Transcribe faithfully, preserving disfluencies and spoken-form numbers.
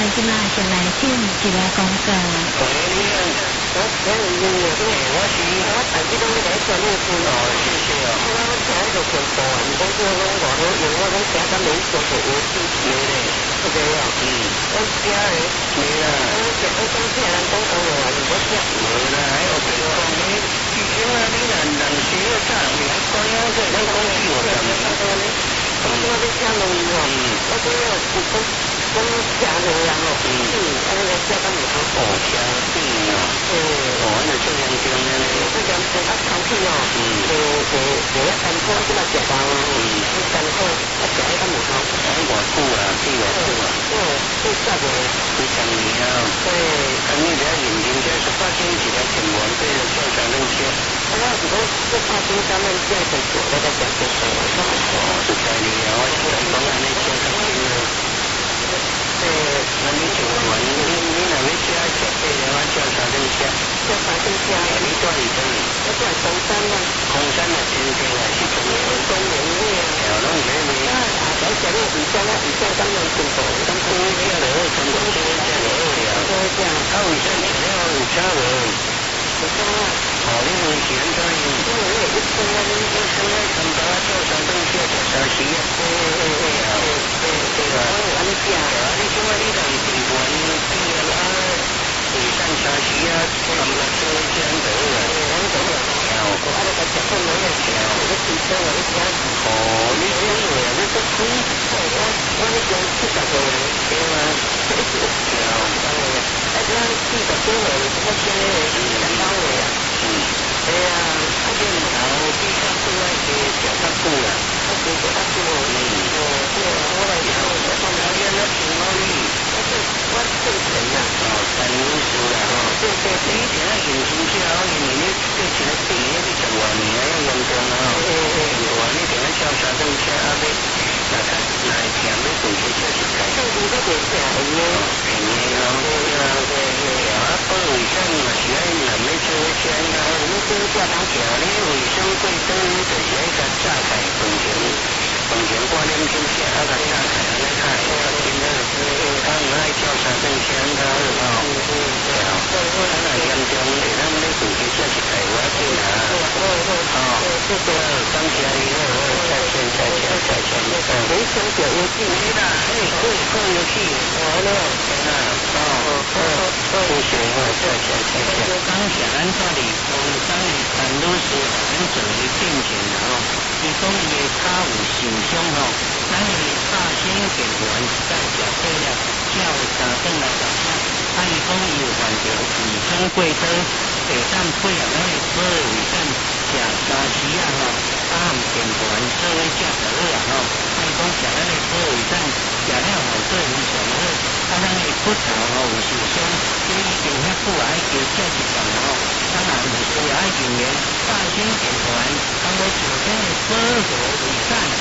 即马就来进一个广告。 喂，你好，我我我我是我大几拢来做那个哦，谢谢哦。我我听那个广播啊，你讲这个拢外好用，我讲听咱没做过有趣，没嘞，这个哦，嗯，我听诶，没啦，我讲我讲听人讲讲话，我听没啦，还有别讲你，以前啊，你人人学要咋，你还讲样子，咱讲起我讲的，我我在听录音哦，我这个是讲讲听的人哦，嗯，啊那个听咱没好哦，听对哦，嗯，哦，那这样讲呢，这样子啊，空气哦，嗯，就就就一干燥，即嘛食饱哦，嗯，一干燥，啊食迄个没好，哎，偌久啊，几偌久啊，哦，几十年，几十年啊，对，啊你不要认真，这十八斤一个天王对了，叫啥东西？我是讲十八斤咱们这样子做，那个叫做什么？哦，是在里啊，我是讲安尼叫较轻啊。对，那你就问你你若要食食白的，我叫啥东西？叫啥东西啊？你住里头？我住红山啊。红山啊，真正啊是中原。中原味啊。哦，拢是迄个。啊，我食了唔食了，唔食当然全部，当初食了全部都食了了。对这样。啊，为啥食了有差无？有差啊。哦，你以前怎样？因为我一生啊，你一生啊，全部啊叫啥东西？叫啥时啊？对对对啊。对对啊。我有安尼食啊，你即摆你同地缘比啊，地产城市啊，全部做这样子啊。我讲了，哦，我阿个甲食饭我也食，我骑车我也食。哦，你这样话啊，你都可以。我我你讲七十岁了，对吗？哦，当然啦。哎，咱四十几岁，我现在是两百岁啊。嗯。对啊，啊，这年头比较久啊，是食较久啦。啊，是食较久哦。嗯。哦，对啊，我来讲，我讲了演了挺好哩。我是我挣钱啦。哦，陈律师啦，吼。对对对。你听啊，现金最好，因为你对一个病，你十外年啊，要严重啊。嗯嗯。十外你听啊，叫啥东西啊？要那个那听要做些这是该。做些这个是便宜哦。便宜哦。对啊，对对。啊，保卫生嘛是爱人要做钱啊，你做这当条你卫生贵灯，就是爱个炸开饭前，饭前挂两斤吃，啊个炸开安尼开，啊今仔是他唔爱叫啥东西啊，哦，对啊，啊那严重的，咱们做些这是台湾的啊，哦，这个感谢你哦，再见再见再见，没想到有机会啦，哎，可以可以有机会，完了，啊，哦哦哦，谢谢哦，再见再见。当下咱这里红山的陈律师，咱做的定钱了哦，伊讲伊的脚有受伤哦，咱的大仙健完是在食对了，叫三顿来食啥？啊，伊讲伊有患着胃酸过多，地产配合咱的保卫战食三时啊吼，啊含健完做伙食就好啊吼。啊，伊讲食咱的保卫战食了后对非常好，啊，咱的骨头吼有受伤，所以一定遐久啊爱叫食一顿吼。当然有需要爱人员大仙健完，当我昨天的保护卫战。